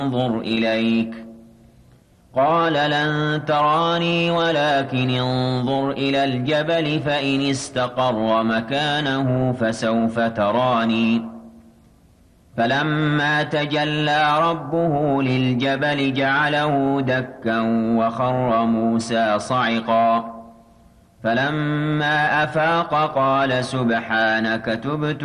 انظر إليك قال لن تراني ولكن انظر إلى الجبل فإن استقر مكانه فسوف تراني فلما تجلى ربه للجبل جعله دكا وخر موسى صعقا فلما أفاق قال سبحانك تبت